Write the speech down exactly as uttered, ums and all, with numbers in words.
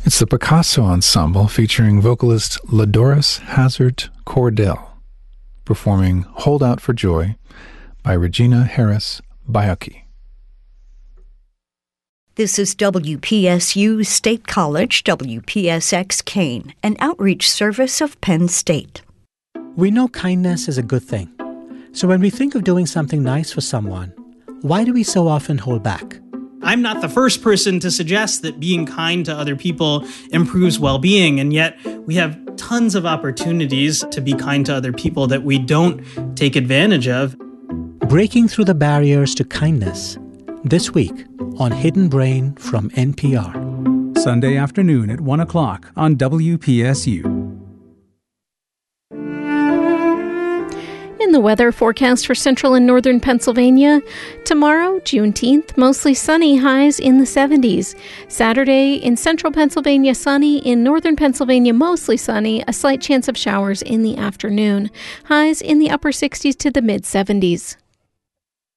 It's the Picasso Ensemble featuring vocalist Ladoris Hazard Cordell, performing Hold Out for Joy by Regina Harris Baiocchi. This is W P S U State College, W P S X Kane, an outreach service of Penn State. We know kindness is a good thing. So when we think of doing something nice for someone, why do we so often hold back? I'm not the first person to suggest that being kind to other people improves well-being, and yet we have tons of opportunities to be kind to other people that we don't take advantage of. Breaking through the barriers to kindness, this week on Hidden Brain from N P R. Sunday afternoon at one o'clock on W P S U. In the weather forecast for central and northern Pennsylvania, tomorrow, Juneteenth, mostly sunny, highs in the seventies. Saturday, in central Pennsylvania, sunny. In northern Pennsylvania, mostly sunny. A slight chance of showers in the afternoon. Highs in the upper sixties to the mid-seventies.